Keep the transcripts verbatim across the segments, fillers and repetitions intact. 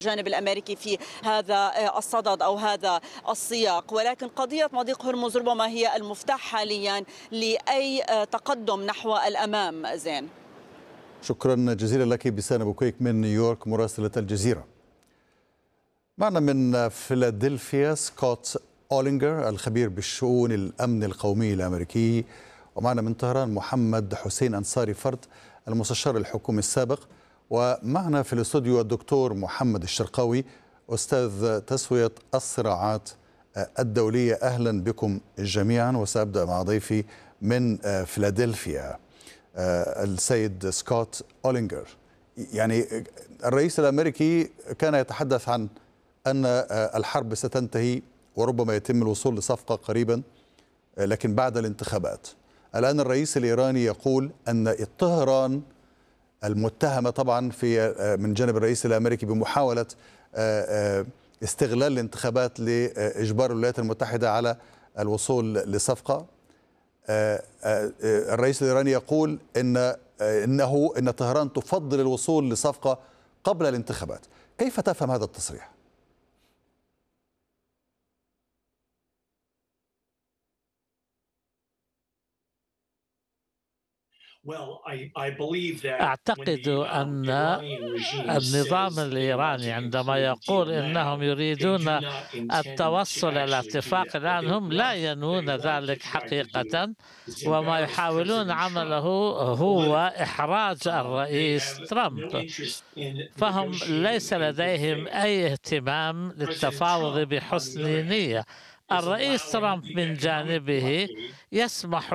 الجانب الأمريكي في هذا الصدد أو هذا السياق، ولكن قضية مضيق هرمز ربما هي المفتاح حاليا لأي تقدم نحو الأمام. زين، شكرا جزيلا لك بسان بوكيك من نيويورك مراسلة الجزيرة. معنا من فيلادلفيا سكوت أولينجر الخبير بالشؤون الأمن القومي الأمريكي، ومعنا من طهران محمد حسين أنصاري فرد المستشار الحكومي السابق، ومعنا في الاستوديو الدكتور محمد الشرقاوي أستاذ تسوية الصراعات الدولية. أهلا بكم جميعا، وسأبدأ مع ضيفي من فيلادلفيا السيد سكوت أولينجر. يعني الرئيس الأمريكي كان يتحدث عن أن الحرب ستنتهي وربما يتم الوصول لصفقة قريبا لكن بعد الانتخابات. الآن الرئيس الإيراني يقول أن طهران المتهمة طبعا في من جانب الرئيس الأمريكي بمحاولة استغلال الانتخابات لإجبار الولايات المتحدة على الوصول لصفقة. الرئيس الإيراني يقول إن إنه إن طهران تفضل الوصول لصفقة قبل الانتخابات. كيف تفهم هذا التصريح؟ أعتقد أن النظام الإيراني عندما يقول إنهم يريدون التوصل إلى اتفاق الآن، هم لا ينوون ذلك حقيقة، وما يحاولون عمله هو إحراج الرئيس ترامب، فهم ليس لديهم أي اهتمام للتفاوض بحسن نية. الرئيس ترامب من جانبه يسمح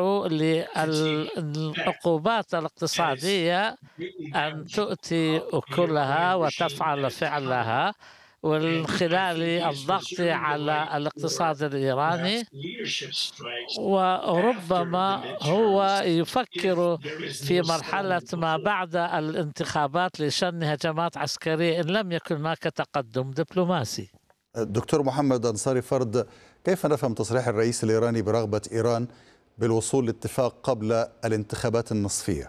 للعقوبات الاقتصادية أن تؤتي أكلها وتفعل فعلها، ومن خلال الضغط على الاقتصاد الإيراني، وربما هو يفكر في مرحلة ما بعد الانتخابات لشن هجمات عسكرية إن لم يكن هناك تقدم دبلوماسي. دكتور محمد أنصاري فرد، كيف نفهم تصريح الرئيس الإيراني برغبة إيران بالوصول لاتفاق قبل الانتخابات النصفية؟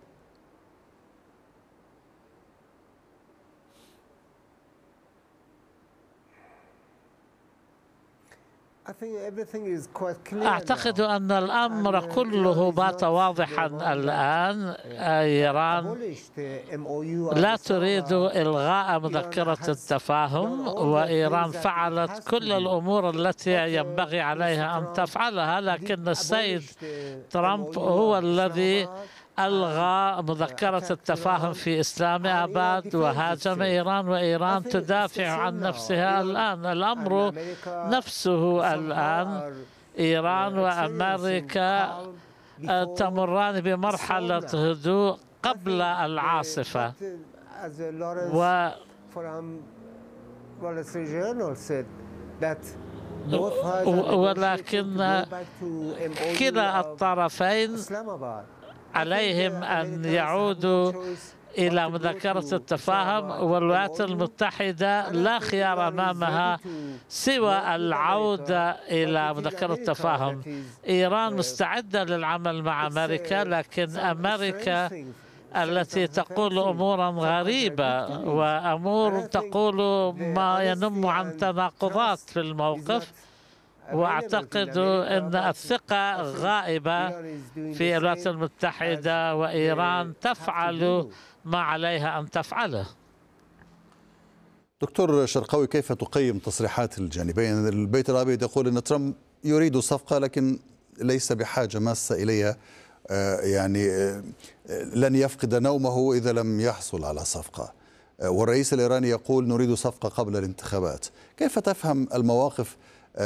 أعتقد أن الأمر كله بات واضحا الآن. إيران لا تريد إلغاء مذكرة التفاهم، وإيران فعلت كل الأمور التي ينبغي عليها أن تفعلها، لكن السيد ترامب هو الذي ألغى مذكرة التفاهم في إسلام آباد وهاجم إيران، وإيران تدافع عن نفسها الآن. الأمر نفسه الآن، إيران وأمريكا تمران بمرحلة هدوء قبل العاصفة، و ولكن كلا الطرفين عليهم أن يعودوا إلى مذكرة التفاهم، والولايات المتحدة لا خيار أمامها سوى العودة إلى مذكرة التفاهم. إيران مستعدة للعمل مع أمريكا، لكن أمريكا التي تقول أمورا غريبة وأمور تقول ما ينم عن تناقضات في الموقف، وأعتقد أن الثقة غائبة في الولايات المتحدة، وإيران تفعل ما عليها أن تفعله. دكتور شرقاوي، كيف تقيم تصريحات الجانبين؟ البيت الأبيض يقول أن ترامب يريد صفقة لكن ليس بحاجة ماسة إليها، يعني لن يفقد نومه إذا لم يحصل على صفقة، والرئيس الإيراني يقول نريد صفقة قبل الانتخابات. كيف تفهم المواقف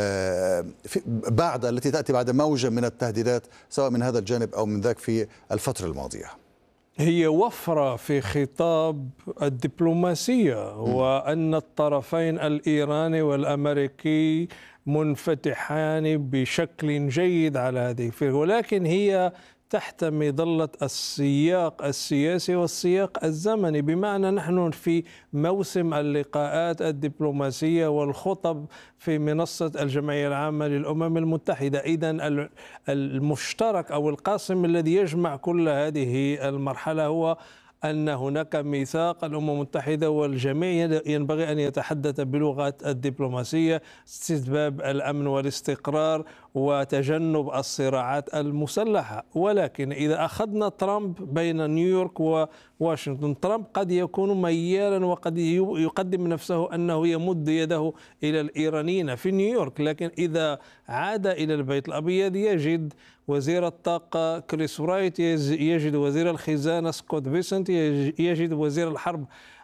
بعد التي تأتي بعد موجة من التهديدات سواء من هذا الجانب أو من ذاك في الفترة الماضية؟ هي وفرة في خطاب الدبلوماسية، وأن الطرفين الإيراني والأمريكي منفتحان بشكل جيد على هذه، ولكن هي تحت مظلة السياق السياسي والسياق الزمني، بمعنى نحن في موسم اللقاءات الدبلوماسية والخطب في منصة الجمعية العامة للأمم المتحدة. إذن المشترك أو القاسم الذي يجمع كل هذه المرحلة هو أن هناك ميثاق الأمم المتحدة والجميع ينبغي أن يتحدث بلغة الدبلوماسية، استتباب الأمن والاستقرار وتجنب الصراعات المسلحة. ولكن إذا أخذنا ترامب بين نيويورك وواشنطن، ترامب قد يكون ميالا وقد يقدم نفسه أنه يمد يده إلى الإيرانيين في نيويورك، لكن إذا عاد إلى البيت الأبيض يجد وزير الطاقة كريس رايت، يجد وزير الخزانة سكوت بيسنت، يجد وزير الحرب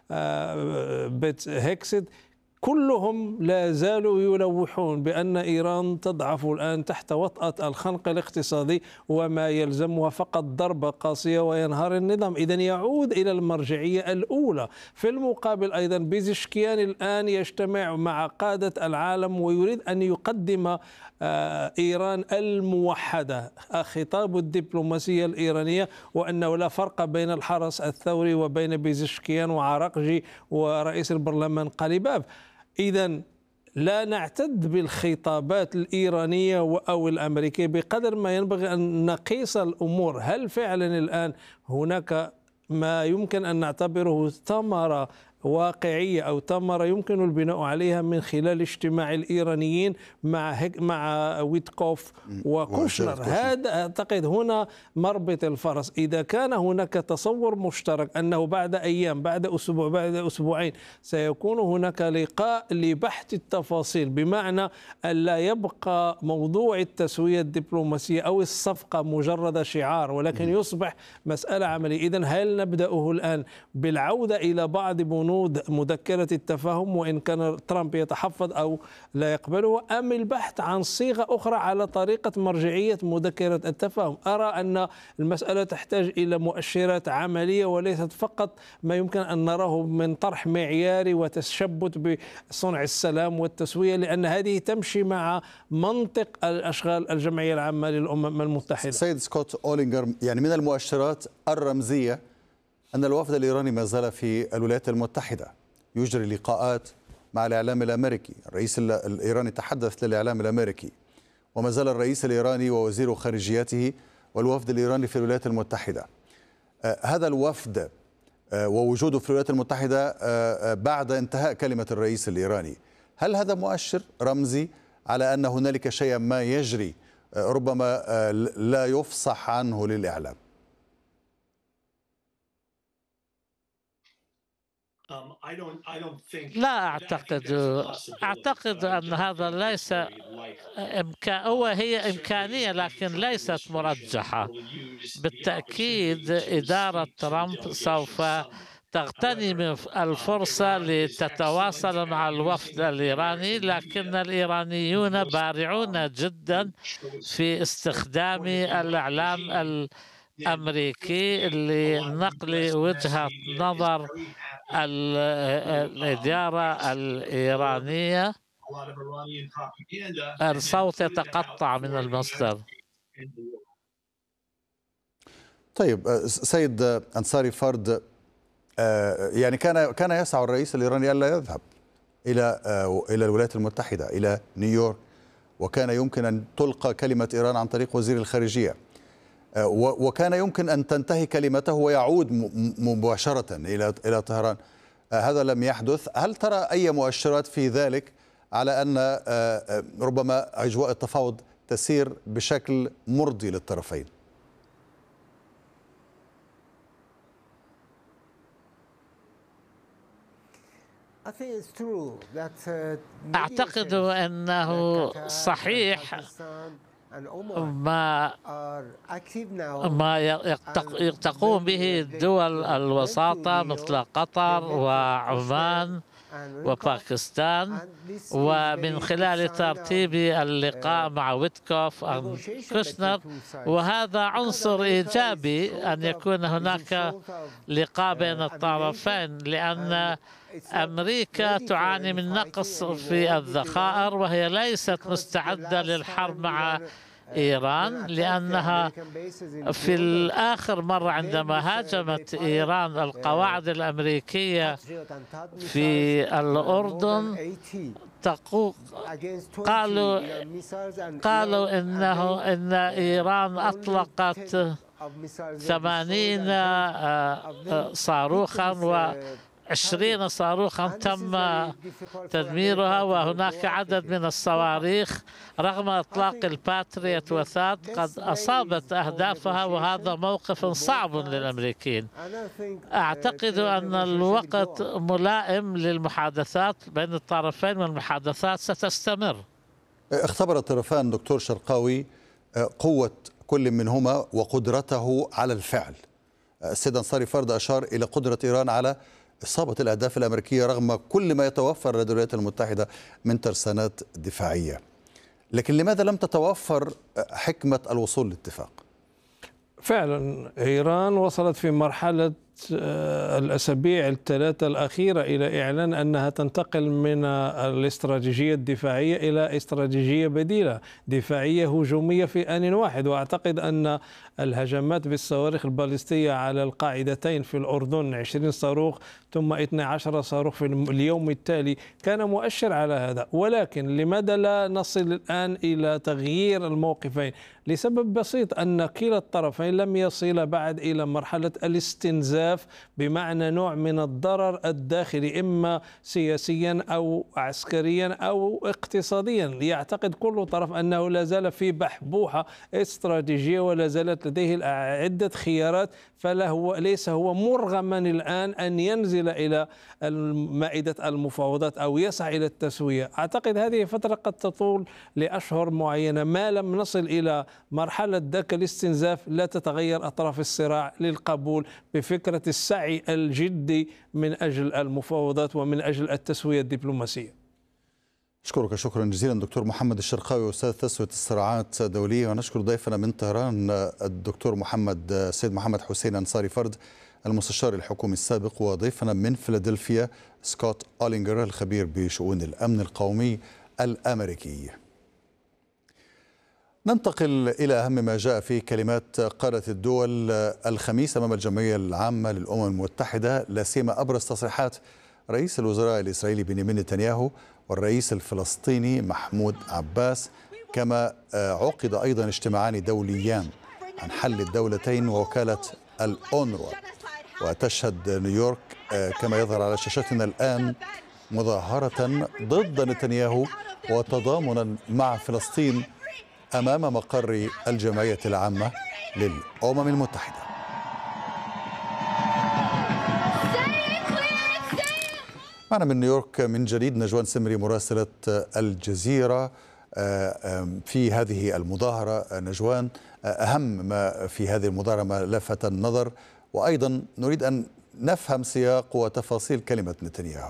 بيت هيكسيت، كلهم لا زالوا يلوحون بأن إيران تضعف الآن تحت وطأة الخنق الاقتصادي وما يلزمها فقط ضربة قاسية وينهار النظام. إذن يعود إلى المرجعية الأولى. في المقابل أيضا بيزشكيان الآن يجتمع مع قادة العالم ويريد أن يقدم إيران الموحدة، خطاب الدبلوماسية الإيرانية، وأنه لا فرق بين الحرس الثوري وبين بيزشكيان وعراقجي ورئيس البرلمان قليباف. إذن لا نعتد بالخطابات الإيرانية أو الأمريكية بقدر ما ينبغي أن نقيس الأمور. هل فعلا الآن هناك ما يمكن أن نعتبره ثمرة واقعية أو ثمرة يمكن البناء عليها من خلال اجتماع الإيرانيين مع هيك مع ويتكوف وكوشنر؟ هذا أعتقد هنا مربط الفرس. إذا كان هناك تصور مشترك أنه بعد أيام، بعد أسبوع، بعد أسبوعين سيكون هناك لقاء لبحث التفاصيل، بمعنى أن لا يبقى موضوع التسوية الدبلوماسية أو الصفقة مجرد شعار، ولكن يصبح مسألة عملية. إذن هل نبدأه الآن بالعودة إلى بعض بنود مذكرة التفاهم وإن كان ترامب يتحفظ أو لا يقبله، أم البحث عن صيغة أخرى على طريقة مرجعية مذكرة التفاهم؟ أرى أن المسألة تحتاج إلى مؤشرات عملية وليست فقط ما يمكن أن نراه من طرح معياري وتشبت بصنع السلام والتسوية، لأن هذه تمشي مع منطق الأشغال الجمعية العامة للأمم المتحدة. سيد سكوت أولينجر، يعني من المؤشرات الرمزية أن الوفد الإيراني ما زال في الولايات المتحدة يجري لقاءات مع الإعلام الأمريكي. الرئيس الإيراني تحدث للإعلام الأمريكي، وما زال الرئيس الإيراني ووزير خارجيته والوفد الإيراني في الولايات المتحدة. آه هذا الوفد آه ووجوده في الولايات المتحدة آه بعد انتهاء كلمة الرئيس الإيراني، هل هذا مؤشر رمزي على أن هنالك شيئا ما يجري آه ربما آه لا يفصح عنه للإعلام؟ لا أعتقد أعتقد أن هذا ليس إمكان، هو هي إمكانية لكن ليست مرجحة. بالتأكيد إدارة ترامب سوف تغتنم الفرصة لتتواصل مع الوفد الإيراني، لكن الإيرانيون بارعون جدا في استخدام الإعلام الأمريكي لنقل وجهة نظر الإدارة الإيرانية. الصوت يتقطع من المصدر. طيب سيد أنصاري فرد، يعني كان كان يسعى الرئيس الإيراني ألا يذهب إلى إلى الولايات المتحدة إلى نيويورك، وكان يمكن أن تلقى كلمة إيران عن طريق وزير الخارجية، وكان يمكن أن تنتهي كلمته ويعود مباشرة إلى إلى طهران. هذا لم يحدث. هل ترى أي مؤشرات في ذلك على أن ربما أجواء التفاوض تسير بشكل مرضي للطرفين؟ أعتقد أنه صحيح ما ما تقوم به دول الوساطة مثل قطر وعمان وباكستان، ومن خلال ترتيب اللقاء مع ويتكوف أو كوشنر، وهذا عنصر إيجابي أن يكون هناك لقاء بين الطرفين، لأن أمريكا تعاني من نقص في الذخائر وهي ليست مستعدة للحرب مع إيران، لأنها في الآخر مرة عندما هاجمت إيران القواعد الأمريكية في الأردن قالوا قالوا إنه إن إيران أطلقت ثمانين صاروخا و عشرين صاروخا تم تدميرها، وهناك عدد من الصواريخ رغم إطلاق الباتريوت وثاد قد أصابت أهدافها، وهذا موقف صعب للأمريكيين. أعتقد أن الوقت ملائم للمحادثات بين الطرفين، والمحادثات ستستمر. اختبر الطرفان دكتور شرقاوي قوة كل منهما وقدرته على الفعل. السيد أنصاري فرد أشار إلى قدرة إيران على إصابة الأهداف الأمريكية رغم كل ما يتوفر لدى الولايات المتحدة من ترسانات دفاعية، لكن لماذا لم تتوفر حكمة الوصول لاتفاق؟ فعلا إيران وصلت في مرحلة الأسابيع الثلاثة الأخيرة إلى إعلان أنها تنتقل من الاستراتيجية الدفاعية إلى استراتيجية بديلة دفاعية هجومية في آن واحد. وأعتقد أن الهجمات بالصواريخ البالستية على القاعدتين في الأردن عشرين صاروخ ثم اثني عشر صاروخ في اليوم التالي كان مؤشر على هذا. ولكن لماذا لا نصل الآن إلى تغيير الموقفين؟ لسبب بسيط، أن كلا الطرفين لم يصل بعد إلى مرحلة الاستنزاف بمعنى نوع من الضرر الداخلي، إما سياسيا أو عسكريا أو اقتصاديا. يعتقد كل طرف أنه لا زال في بحبوحة استراتيجية ولا زالت لديه عدة خيارات، فلا هو ليس هو مرغما الآن أن ينزل إلى مائدة المفاوضات أو يسعى إلى التسوية. أعتقد هذه فترة قد تطول لأشهر معينة، ما لم نصل إلى مرحلة ذاك الاستنزاف لا تتغير أطراف الصراع للقبول بفكرة السعي الجدي من أجل المفاوضات ومن أجل التسوية الدبلوماسية. أشكرك شكرا جزيلا دكتور محمد الشرقاوي أستاذ تسوية الصراعات الدولية، ونشكر ضيفنا من طهران الدكتور محمد السيد محمد حسين أنصاري فرد المستشار الحكومي السابق، وضيفنا من فيلادلفيا سكوت أولينجر الخبير بشؤون الأمن القومي الأمريكي. ننتقل إلى أهم ما جاء في كلمات قادة الدول الخميس أمام الجمعية العامة للأمم المتحدة، لا سيما أبرز تصريحات رئيس الوزراء الإسرائيلي بنيامين نتنياهو والرئيس الفلسطيني محمود عباس. كما عقد أيضا اجتماعان دوليان عن حل الدولتين ووكالة الأونروا. وتشهد نيويورك كما يظهر على شاشتنا الآن مظاهرة ضد نتنياهو وتضامنا مع فلسطين أمام مقر الجمعية العامة للأمم المتحدة. معنا من نيويورك من جديد نجوان سمري مراسلة الجزيرة في هذه المظاهرة. نجوان، أهم ما في هذه المظاهرة ما لفت النظر، وأيضا نريد أن نفهم سياق وتفاصيل كلمة نتنياهو.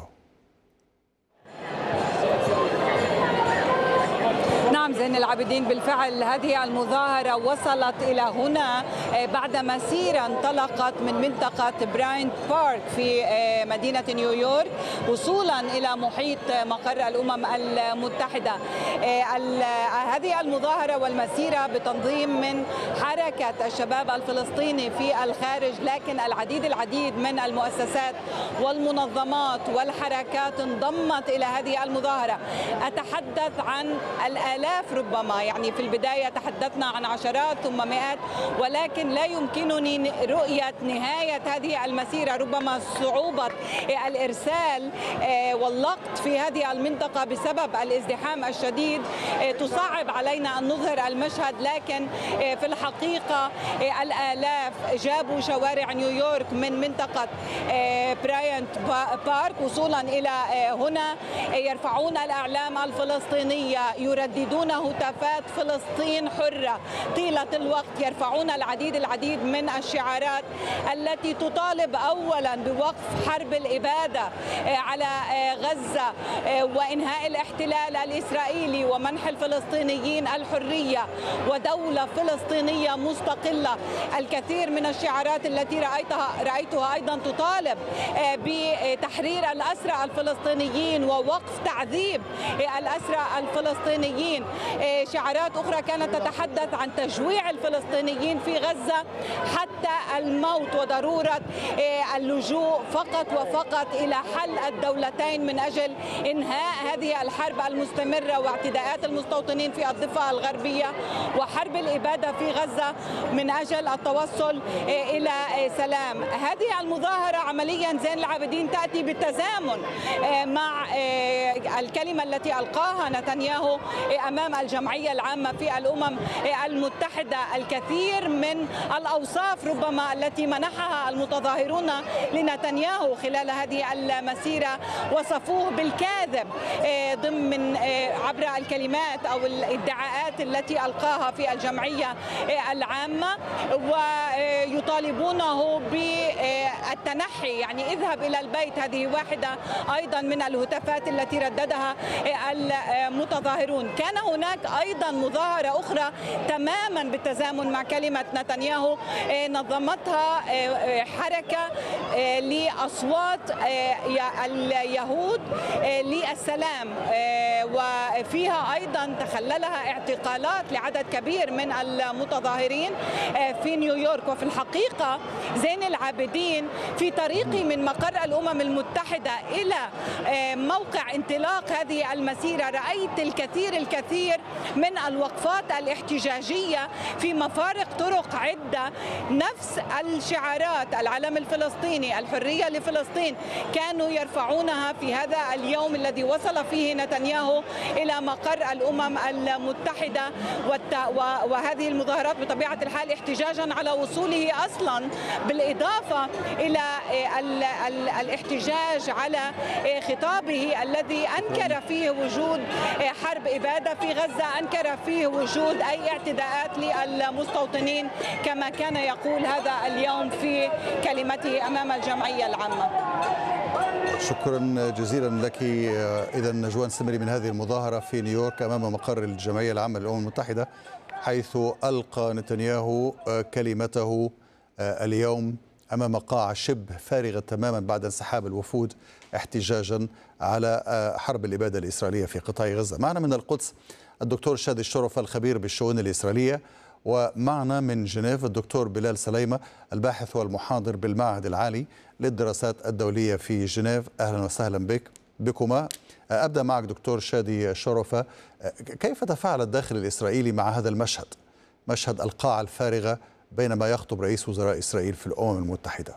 نعم زين العابدين، بالفعل هذه المظاهرة وصلت إلى هنا بعد مسيرة انطلقت من منطقة براينت بارك في مدينة نيويورك وصولا إلى محيط مقر الأمم المتحدة. هذه المظاهرة والمسيرة بتنظيم من حركة الشباب الفلسطيني في الخارج، لكن العديد العديد من المؤسسات والمنظمات والحركات انضمت إلى هذه المظاهرة. أتحدث عن الآلاف ربما، يعني في البداية تحدثنا عن عشرات ثم مئات، ولكن لا يمكنني رؤية نهاية هذه المسيرة. ربما صعوبة الإرسال واللقط في هذه المنطقة بسبب الازدحام الشديد تصعب علينا أن نظهر المشهد، لكن في الحقيقة الآلاف جابوا شوارع نيويورك من منطقة براينت بارك وصولا إلى هنا، يرفعون الأعلام الفلسطينية، يرددون هتافات فلسطين حرة طيلة الوقت، يرفعون العديد العديد من الشعارات التي تطالب أولا بوقف حرب الإبادة على غزة وإنهاء الاحتلال الإسرائيلي ومنح الفلسطينيين الحرية ودولة فلسطينية مستقلة. الكثير من الشعارات التي رأيتها رأيتها أيضا تطالب بتحرير الأسرى الفلسطينيين ووقف تعذيب الأسرى الفلسطينيين. شعارات أخرى كانت تتحدث عن تجويع الفلسطينيين في غزة غزة حتى الموت، وضرورة اللجوء فقط وفقط إلى حل الدولتين من أجل إنهاء هذه الحرب المستمرة واعتداءات المستوطنين في الضفة الغربية وحرب الإبادة في غزة من أجل التوصل إلى سلام. هذه المظاهرة عمليا زين العابدين تأتي بالتزامن مع الكلمة التي ألقاها نتنياهو أمام الجمعية العامة في الأمم المتحدة. الكثير من الأوصاف ربما التي منحها المتظاهرون لنتنياهو خلال هذه المسيرة وصفوه بالكاذب ضمن عبر الكلمات أو الادعاءات التي ألقاها في الجمعية العامة، ويطالبونه بالتنحي، يعني اذهب إلى البيت. هذه واحدة أيضا من الهتافات التي رددها المتظاهرون. كان هناك أيضا مظاهرة أخرى تماما بالتزامن مع كلمة نتنياهو نظمتها حركة لأصوات اليهود للسلام، وفيها أيضا تخللها اعتقالات لعدد كبير من المتظاهرين في نيويورك. وفي الحقيقة زين العابدين في طريقي من مقر الأمم المتحدة إلى موقع انطلاق هذه المسيرة رأيت الكثير الكثير من الوقفات الاحتجاجية في مفارق طرق عدة، نفس الشعارات: العلم الفلسطيني، الحرية لفلسطين، كانوا يرفعونها في هذا اليوم الذي وصل فيه نتنياهو إلى مقر الأمم المتحدة. وهذه المظاهرات بطبيعة الحال احتجاجا على وصوله أصلا، بالإضافة إلى الاحتجاج على خطابه الذي أنكر فيه وجود حرب إبادة في غزة، أنكر فيه وجود أي اعتداءات للمستوطنين كما كان يقول هذا اليوم في كلمته أمام الجمعية العامة. شكرا جزيلا لك. إذا نجوان سمري من هذه المظاهرة في نيويورك أمام مقر الجمعية العامة للأمم المتحدة، حيث ألقى نتنياهو كلمته اليوم أمام قاعة شبه فارغة تماما بعد انسحاب الوفود احتجاجا على حرب الإبادة الإسرائيلية في قطاع غزة. معنا من القدس الدكتور شادي الشرفة الخبير بالشؤون الإسرائيلية، ومعنا من جنيف الدكتور بلال سليمة الباحث والمحاضر بالمعهد العالي للدراسات الدولية في جنيف. أهلا وسهلا بك بكما. أبدأ معك دكتور شادي الشرفة، كيف تفاعل الداخل الإسرائيلي مع هذا المشهد، مشهد القاعة الفارغة بينما يخطب رئيس وزراء إسرائيل في الأمم المتحدة؟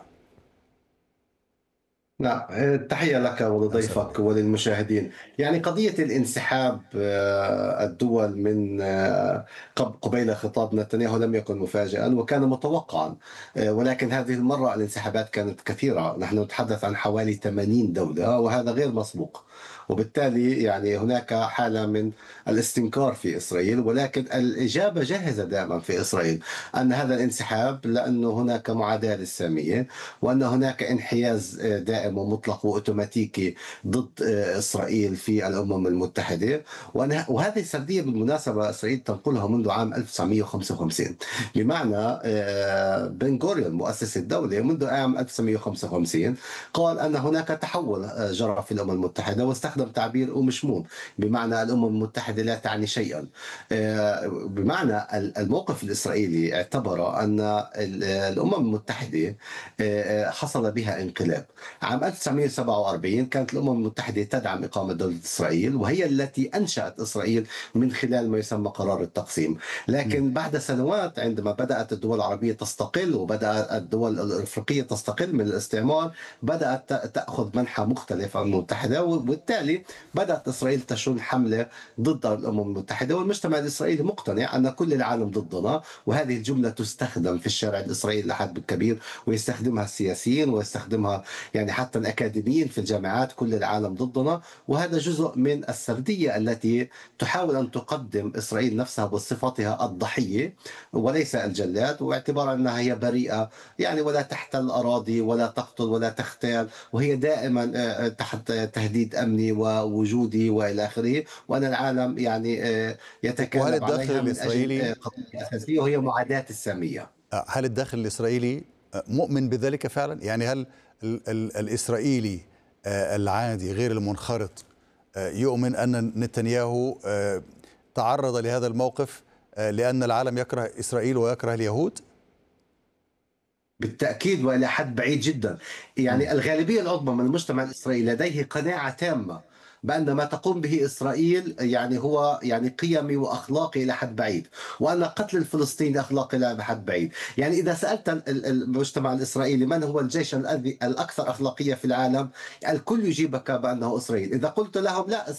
نعم، تحية لك ولضيفك وللمشاهدين. يعني قضية الانسحاب الدول من قبيل خطاب نتنياهو لم يكن مفاجئا وكان متوقعا، ولكن هذه المرة الانسحابات كانت كثيرة. نحن نتحدث عن حوالي ثمانين دولة وهذا غير مسبوق، وبالتالي يعني هناك حالة من الاستنكار في إسرائيل. ولكن الإجابة جاهزة دائما في إسرائيل أن هذا الانسحاب لأنه هناك معاداة للسامية، وأن هناك انحياز دائم ومطلق وأوتوماتيكي ضد إسرائيل في الأمم المتحدة. وهذه السردية بالمناسبة إسرائيل تنقلها منذ عام ألف وتسعمئة وخمسة وخمسين، بمعنى بن غوريون مؤسس الدولة منذ عام ألف وتسعمئة وخمسة وخمسين قال أن هناك تحول جرى في الأمم المتحدة، واستخدم تعبير أومشموم، بمعنى الأمم المتحدة لا تعني شيئا. بمعنى الموقف الإسرائيلي اعتبر أن الأمم المتحدة حصل بها انقلاب. عام ألف وتسعمئة وسبعة وأربعين كانت الأمم المتحدة تدعم إقامة دولة إسرائيل، وهي التي أنشأت إسرائيل من خلال ما يسمى قرار التقسيم. لكن بعد سنوات عندما بدأت الدول العربية تستقل وبدأت الدول الأفريقية تستقل من الاستعمار، بدأت تأخذ منحى مختلف عن المتحدة، وبالتالي بدأت إسرائيل تشن حملة ضد الأمم المتحدة. والمجتمع الإسرائيلي مقتنع أن كل العالم ضدنا، وهذه الجملة تستخدم في الشارع الإسرائيلي لحد كبير، ويستخدمها السياسيين ويستخدمها يعني حتى الأكاديميين في الجامعات، كل العالم ضدنا. وهذا جزء من السردية التي تحاول أن تقدم إسرائيل نفسها بصفتها الضحية وليس الجلاد، واعتبار أنها هي بريئة يعني ولا تحتل أراضي ولا تقتل ولا تختال، وهي دائما تحت تهديد أمني ووجودي وإلى آخره، وأن العالم يعني يتكلم عليها من أجل قضية أساسية وهي معاداة السامية. هل الداخل الإسرائيلي مؤمن بذلك فعلا؟ يعني هل ال ال الإسرائيلي العادي غير المنخرط يؤمن أن نتنياهو تعرض لهذا الموقف لأن العالم يكره إسرائيل ويكره اليهود؟ بالتأكيد وإلى حد بعيد جدا. يعني الغالبية العظمى من المجتمع الإسرائيلي لديه قناعة تامة بأن ما تقوم به إسرائيل يعني هو يعني قيمي وأخلاقي إلى حد بعيد، وأن قتل الفلسطيني أخلاقي إلى حد بعيد. يعني إذا سألت المجتمع الإسرائيلي من هو الجيش الذي الأكثر أخلاقية في العالم، الكل يجيبك بأنه إسرائيل. إذا قلت لهم لا،